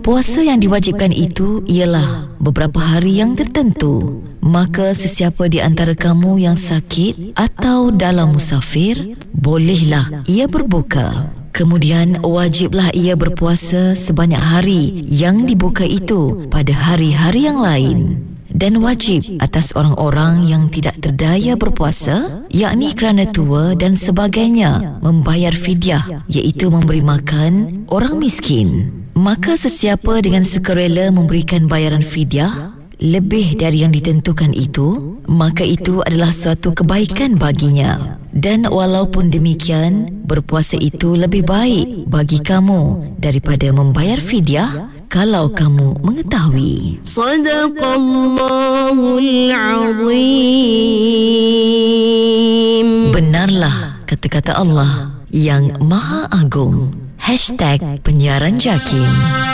Puasa yang diwajibkan itu ialah beberapa hari yang tertentu. Maka sesiapa di antara kamu yang sakit atau dalam musafir, bolehlah ia berbuka. Kemudian wajiblah ia berpuasa sebanyak hari yang dibuka itu pada hari-hari yang lain. Dan wajib atas orang-orang yang tidak terdaya berpuasa, yakni kerana tua dan sebagainya, membayar fidyah, iaitu memberi makan orang miskin. Maka sesiapa dengan sukarela memberikan bayaran fidyah lebih dari yang ditentukan itu, maka itu adalah suatu kebaikan baginya. Dan walaupun demikian, berpuasa itu lebih baik bagi kamu daripada membayar fidyah kalau kamu mengetahui. Sadaqallahul Azim. Benarlah kata-kata Allah yang Maha Agung. #Penyiaran Jakim.